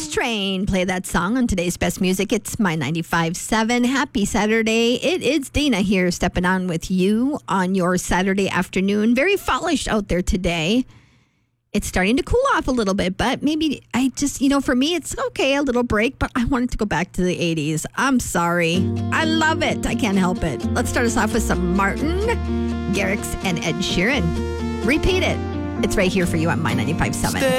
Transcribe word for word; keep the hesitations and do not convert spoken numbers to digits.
Train. Play that song on today's Best Music. It's My ninety-five point seven. Happy Saturday. It is Dana here stepping on with you on your Saturday afternoon. Very fallish out there today. It's starting to cool off a little bit, but maybe I just, you know, for me, it's okay, a little break, but I wanted to go back to the eighties. I'm sorry. I love it. I can't help it. Let's start us off with some Martin Garrix and Ed Sheeran. Repeat it. It's right here for you on My ninety-five point seven.